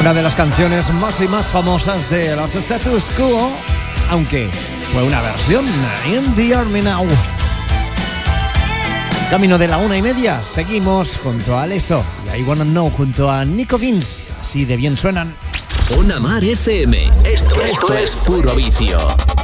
Una de las canciones más y más famosas de los Status Quo, aunque fue una versión. In the Army Now. Camino de la 1:30, seguimos junto a Alesso y I Wanna Know junto a Nico Vince. Así de bien suenan. Una Mar FM. Esto es Puro Vicio.